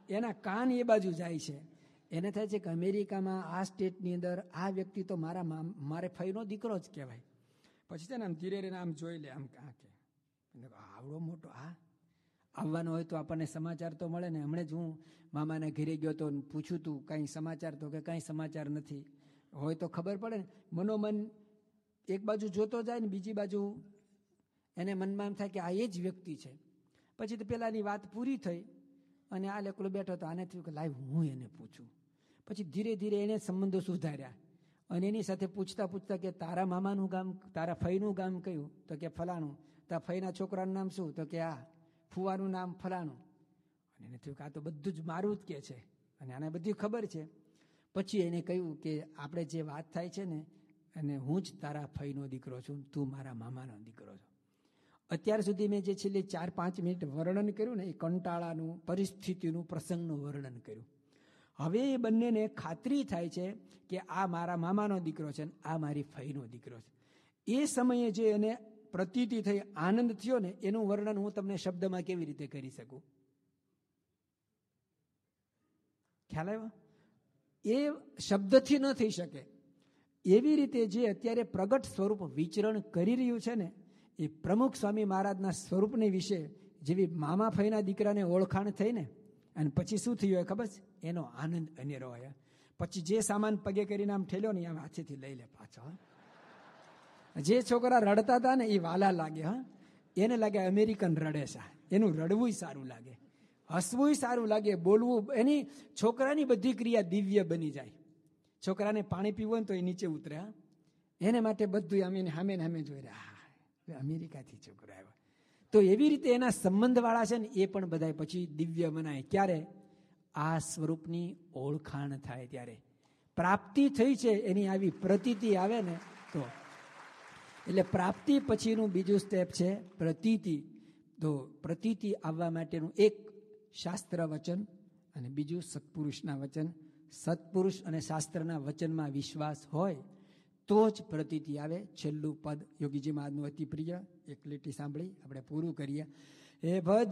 એના કાન એ બાજુ જાય છે. એને થાય છે કે અમેરિકામાં આ સ્ટેટની અંદર આ વ્યક્તિ તો મારે ફઈનો દીકરો જ કહેવાય. પછી છે ને આમ ધીરે ધીરે આમ જોઈ લે, આમ કાં કે આવડો મોટો આવવાનો હોય તો આપણને સમાચાર તો મળે ને. હમણાં જ હું મામાના ઘરે ગયો તો પૂછ્યું તું કાંઈ સમાચાર, તો કે કાંઈ સમાચાર નથી. હોય તો ખબર પડે ને. મનોમન એક બાજુ જોતો જાય ને બીજી બાજુ એને મનમાં એમ થાય કે આ એ જ વ્યક્તિ છે. પછી તો પેલાની વાત પૂરી થઈ અને આ લેકલો બેઠો હતો. આને થયું કે લાવ હું એને પૂછું. પછી ધીરે ધીરે એને સંબંધો સુધાર્યા અને એની સાથે પૂછતા પૂછતા કે તારા મામાનું ગામ, તારા ફઈનું ગામ કયું? તો કે ફલાણું. તારા ફઈના છોકરાનું નામ શું? તો કે આ. ફુવાનું નામ ફલાણું. અને એને થયું કે આ તો બધું જ મારું જ કે છે અને આને બધી ખબર છે. પછી એને કહ્યું કે આપણે જે વાત થાય છે ને, અને હું જ તારા ફઈનો દીકરો છું, તું મારા મામાનો દીકરો છો. અત્યાર સુધી મેં જે છેલ્લી 4-5 મિનિટ વર્ણન કર્યું ને, એ કંટાળાનું, પરિસ્થિતિનું, પ્રસંગનું વર્ણન કર્યું. હવે એ બંનેને ખાતરી થાય છે કે આ મારા મામાનો દીકરો છે ને આ મારી ફઈનો દીકરો છે. એ સમયે જે એને પ્રતીતિ થઈ, આનંદ થયો ને, એનું વર્ણન હું તમને શબ્દમાં કેવી રીતે કરી શકું? ખ્યાલ આવ્યો? એ શબ્દથી ન થઈ શકે. એવી રીતે જે અત્યારે પ્રગટ સ્વરૂપ વિચરણ કરી રહ્યું છે ને, એ પ્રમુખ સ્વામી મહારાજના સ્વરૂપની વિશે જેવી મામા ફઈના દીકરાને ઓળખાણ થઈ ને, અને પછી શું થયું ખબર છે? એનો આનંદ અનેરો આવ્યો. પછી જે સામાન પગે કરીને આમ ઠેલ્યો ને, આમ હાથેથી લઈ લે પાછો. જે છોકરા રડતા હતા ને એ વાલા લાગે. એને લાગે અમેરિકન રડે છે. એનું રડવું સારું લાગે, હસવું સારું લાગે, બોલવું. એની છોકરાની બધી ક્રિયા દિવ્ય બની જાય. છોકરાને પાણી પીવું હોય તો એ નીચે ઉતરે. એને માટે બધું આમ એને સામે સામે જોઈ રહ્યા. અમેરિકાથી છોકરો આવ્યો. તો એવી રીતે એના સંબંધવાળા છે ને, એ પણ બધા પછી દિવ્ય મનાય. ક્યારે? આ સ્વરૂપની ઓળખાણ થાય ત્યારે. પ્રાપ્તિ થઈ છે એની આવી પ્રતીતિ આવે ને તો. એટલે પ્રાપ્તિ પછીનું બીજું સ્ટેપ છે પ્રતીતિ. તો પ્રતીતિ આવવા માટેનું એક શાસ્ત્ર વચન અને બીજું સત્પુરુષના વચન. સત્પુરુષ અને શાસ્ત્રના વચનમાં વિશ્વાસ હોય તો જ પ્રતીતિ આવે. છેલ્લું પદ યોગીજી મહારાજનું અતિ પ્રિય, એક લીટી સાંભળી આપણે પૂરું કરીએ. હે ભજ